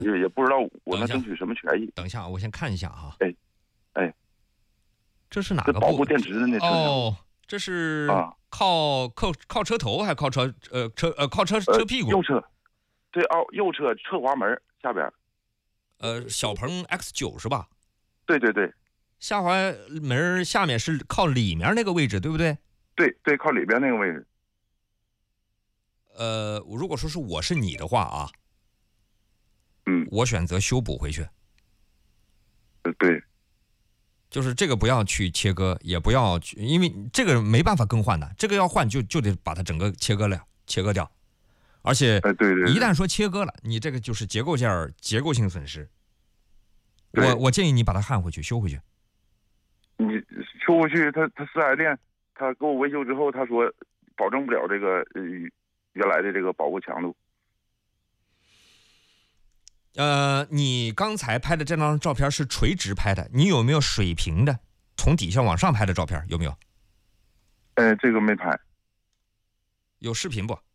也不知道我能争取什么权益。 等一下，我先看一下哈。 哎， 这是哪个保护电池的那车辆？ 哦，这是靠车头还是靠车屁股？ 右侧，对右侧侧滑门下边。 小鹏 X9是吧？ 对对对。 下滑门下面是靠里面那个位置，对不对？ 对对，靠里边那个位置。 如果说是我是你的话啊，我选择修补回去。 对， 就是这个不要去切割，也不要去，因为这个没办法更换的，这个要换就得把它整个切割掉，而且一旦说切割了，你这个就是结构性损失。我建议你把它焊回去，修回去。 你修回去，他4S店他给我维修之后，他说保证不了这个原来的这个保护强度。 你刚才拍的这张照片是垂直拍的，你有没有水平的从底下往上拍的照片？有没有？ 这个没拍。 有视频不？